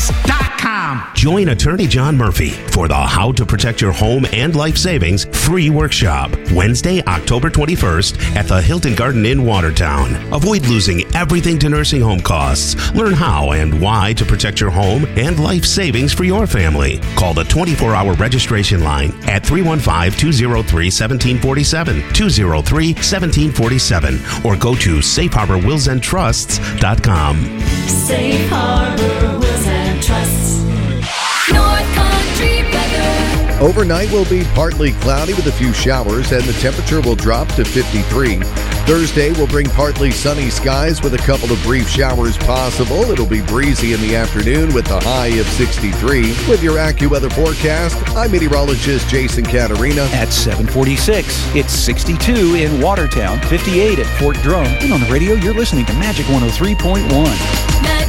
HomeandLifeSavings.com. Join attorney John Murphy for the How to Protect Your Home and Life Savings free workshop, Wednesday, October 21st at the Hilton Garden Inn, Watertown. Avoid losing everything to nursing home costs. Learn how and why to protect your home and life savings for your family. Call the 24-hour registration line at 315-203-1747, 203-1747, or go to safeharborwillsandtrusts.com. Safe Harbor Wills and Trusts. North Country weather. Overnight will be partly cloudy with a few showers, and the temperature will drop to 53. Thursday will bring partly sunny skies with a couple of brief showers possible. It'll be breezy in the afternoon with a high of 63. With your AccuWeather forecast, I'm meteorologist Jason Caterina. At 7:46, it's 62 in Watertown, 58 at Fort Drum. And on the radio, you're listening to Magic 103.1. Magic